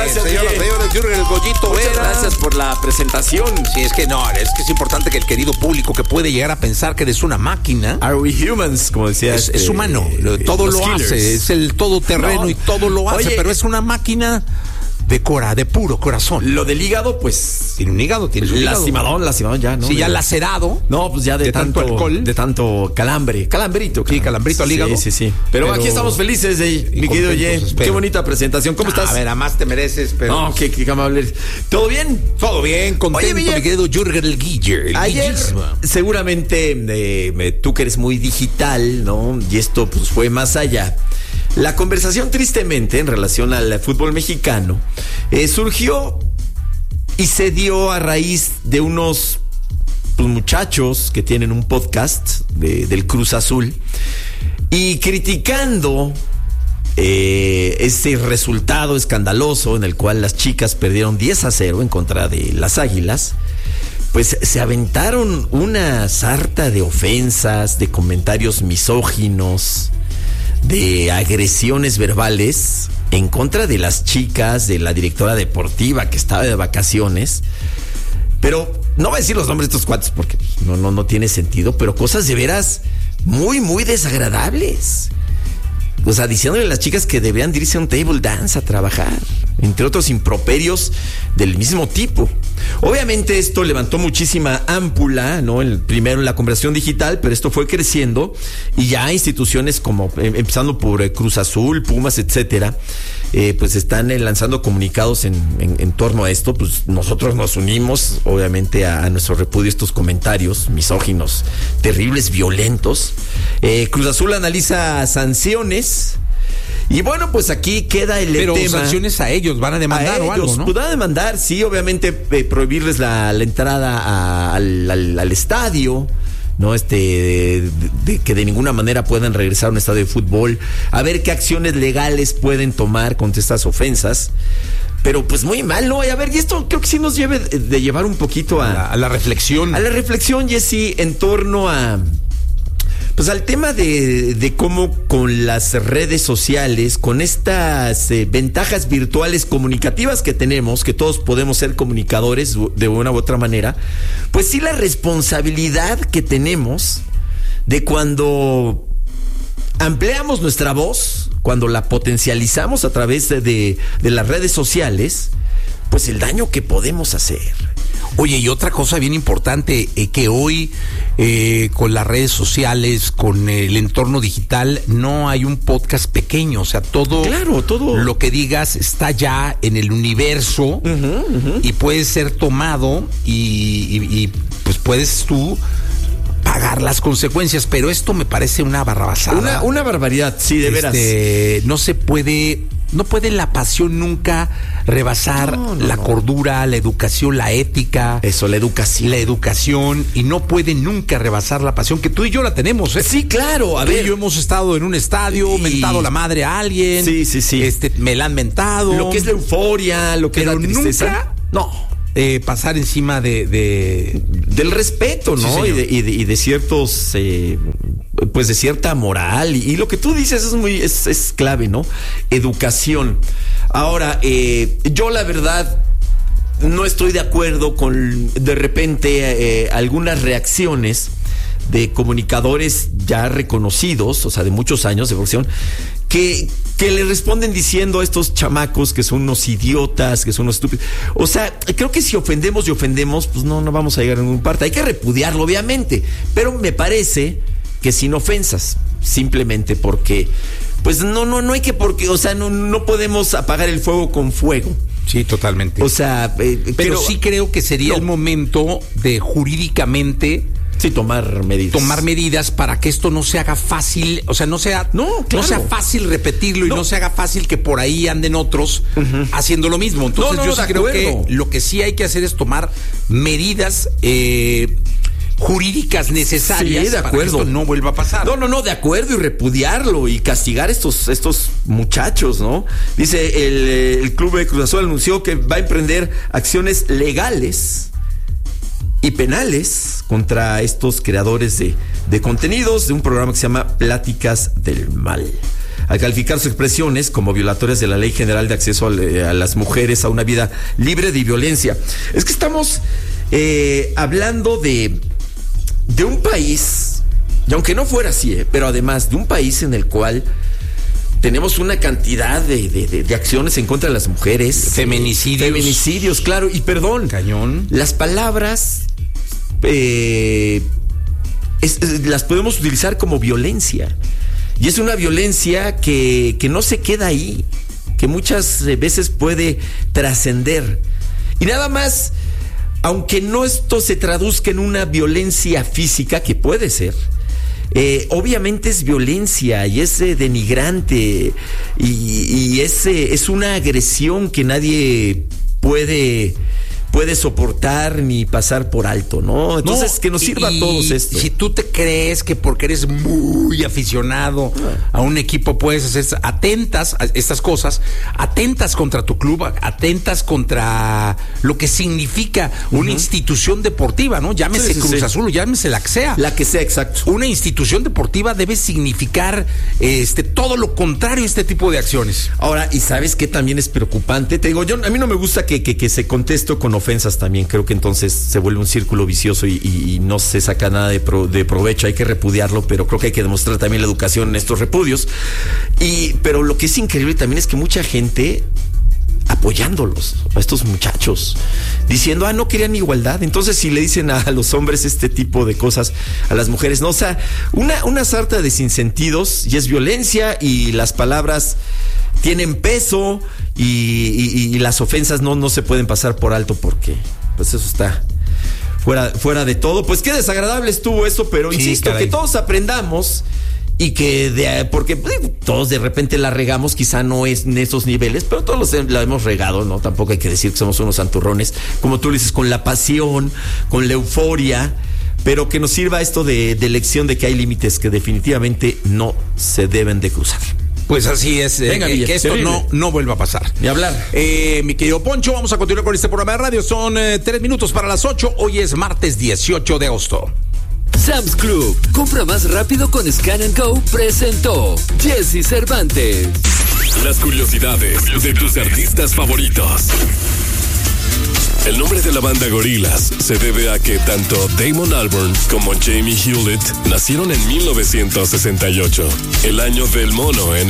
Gracias, señoras, señores, Jürgen el Goyito Muchas Vera. gracias por la presentación. Sí, es que es importante que el querido público que puede llegar a pensar que eres una máquina. Are we humans? Como decía Es humano, todo lo Killers. hace, es el todoterreno No. y todo lo hace, Oye, pero es una máquina de puro corazón. Lo del hígado, pues. Tiene un hígado, tiene un hígado. Lastimadón ya, ¿no? Sí, ya lacerado. No, pues ya de tanto alcohol. De tanto calambrito. Sí, calambrito al hígado. Sí. Pero aquí estamos felices, mi querido Ye. contentos, espero. Qué bonita presentación. ¿Cómo estás? A ver, a más te mereces, pero... No, qué amable. ¿Todo bien? Todo bien, contento, Oye, mi querido Jürgen el Guiller. Ayer, seguramente, tú que eres muy digital, ¿no? Y esto pues fue más allá. La conversación, tristemente, en relación al fútbol mexicano, surgió y se dio a raíz de unos muchachos que tienen un podcast del Cruz Azul y criticando ese resultado escandaloso en el cual las chicas perdieron 10-0 en contra de las Águilas. Pues se aventaron una sarta de ofensas, de comentarios misóginos, de agresiones verbales en contra de las chicas, de la directora deportiva que estaba de vacaciones. Pero no voy a decir los nombres de estos cuates porque no tiene sentido, pero cosas de veras muy, muy desagradables. O sea, diciéndole a las chicas que deberían irse a un table dance a trabajar, entre otros improperios del mismo tipo. Obviamente esto levantó muchísima ámpula, ¿no? Primero en la conversación digital, pero esto fue creciendo y ya instituciones como, empezando por Cruz Azul, Pumas, etcétera, pues están lanzando comunicados en torno a esto. Pues nosotros nos unimos, obviamente, a nuestro repudio a estos comentarios misóginos, terribles, violentos. Cruz Azul analiza sanciones. Y bueno, pues aquí queda el tema. Pero sanciones a ellos, van a demandar o algo, ¿no? Van a demandar, sí, obviamente prohibirles la entrada al estadio, ¿no? De que de ninguna manera puedan regresar a un estadio de fútbol, a ver qué acciones legales pueden tomar contra estas ofensas. Pero pues muy mal, ¿no? A ver, y esto creo que sí nos debe de llevar un poquito a la reflexión. A la reflexión, Jessy, en torno a... Pues al tema de cómo con las redes sociales, con estas ventajas virtuales comunicativas que tenemos, que todos podemos ser comunicadores de una u otra manera, pues sí la responsabilidad que tenemos de cuando ampliamos nuestra voz, cuando la potencializamos a través de las redes sociales, pues el daño que podemos hacer. Oye, y otra cosa bien importante, que hoy con las redes sociales, con el entorno digital, no hay un podcast pequeño, o sea, todo lo que digas está ya en el universo y puede ser tomado y pues puedes tú pagar las consecuencias, pero esto me parece una barrabasada. Una barbaridad, sí, de veras. No puede la pasión nunca rebasar la cordura, la educación, la ética. Eso, la educación. La educación, y no puede nunca rebasar la pasión, que tú y yo la tenemos, ¿eh? Sí, claro, Tú y yo hemos estado en un estadio, mentado la madre a alguien. Sí. Me la han mentado. Lo que es la euforia, lo que es la tristeza. Nunca, pasar encima del respeto, ¿no? Sí, y de ciertos pues de cierta moral, y lo que tú dices es clave, ¿no? Educación. Ahora, yo la verdad no estoy de acuerdo con de repente algunas reacciones de comunicadores ya reconocidos, o sea, de muchos años de profesión, que le responden diciendo a estos chamacos que son unos idiotas, que son unos estúpidos. O sea, creo que si ofendemos, pues no vamos a llegar a ninguna parte. Hay que repudiarlo, obviamente, pero me parece que sin ofensas, simplemente porque, pues no hay que, porque, o sea, no podemos apagar el fuego con fuego. Sí, totalmente. O sea, pero sí creo que sería el momento de jurídicamente... Sí, tomar medidas para que esto no se haga fácil, o sea, no sea fácil repetirlo y no se haga fácil que por ahí anden otros haciendo lo mismo. Entonces yo sí creo que lo que sí hay que hacer es tomar medidas jurídicas necesarias para que esto no vuelva a pasar. No, de acuerdo, y repudiarlo y castigar estos muchachos, ¿no? Dice el Club de Cruz Azul anunció que va a emprender acciones legales y penales contra estos creadores de contenidos de un programa que se llama Pláticas del Mal. al calificar sus expresiones como violatorias de la Ley General de Acceso a las mujeres a una vida libre de violencia. Es que estamos hablando de un país, y aunque no fuera así, pero además de un país en el cual tenemos una cantidad de acciones en contra de las mujeres. Feminicidios, claro. Y perdón, cañón. Las palabras las podemos utilizar como violencia. Y es una violencia que no se queda ahí, que muchas veces puede trascender. Y nada más, aunque no esto se traduzca en una violencia física, que puede ser, obviamente es violencia y es denigrante y es una agresión que nadie puede soportar ni pasar por alto, ¿no? Entonces, que nos sirva a todos esto. Si tú te crees que porque eres muy aficionado a un equipo puedes hacer atentas a estas cosas, atentas contra tu club, atentas contra lo que significa una institución deportiva, ¿no? Llámese Cruz Azul, llámese la que sea. La que sea, exacto. Una institución deportiva debe significar todo lo contrario a este tipo de acciones. Ahora, ¿y sabes qué también es preocupante? Te digo, a mí no me gusta que se conteste con ofensas también. Creo que entonces se vuelve un círculo vicioso y no se saca nada de provecho. Hay que repudiarlo, pero creo que hay que demostrar también la educación en estos repudios. Pero lo que es increíble también es que mucha gente apoyándolos, a estos muchachos, diciendo, no querían igualdad. Entonces, si le dicen a los hombres este tipo de cosas, a las mujeres, no, o sea, una sarta de sinsentidos, y es violencia, y las palabras tienen peso, y las ofensas no se pueden pasar por alto, porque pues eso está fuera de todo. Pues qué desagradable estuvo esto, pero insisto, caray, que todos aprendamos. Y que porque todos de repente la regamos, quizá no es en esos niveles, pero todos la hemos regado, ¿no? Tampoco hay que decir que somos unos santurrones, como tú le dices, con la pasión, con la euforia, pero que nos sirva esto de lección de que hay límites que definitivamente no se deben de cruzar. Pues así es, que esto no vuelva a pasar. Ni hablar. Mi querido Poncho, vamos a continuar con este programa de radio. Son 3 minutos para las 8. Hoy es martes 18 de agosto. Sam's Club, compra más rápido con Scan & Go, presentó Jesse Cervantes. Las curiosidades de tus artistas favoritos. El nombre de la banda Gorillaz se debe a que tanto Damon Albarn como Jamie Hewlett nacieron en 1968, el año del mono en